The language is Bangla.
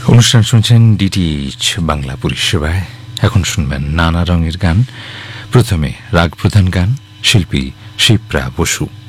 অনুষ্ঠান শুনছেন ডিটিএইচ বাংলা পরিষেবায়। এখন শুনবেন নানা রঙের গান। প্রথমে রাগ প্রধান গান, শিল্পী শিপ্রা বসু।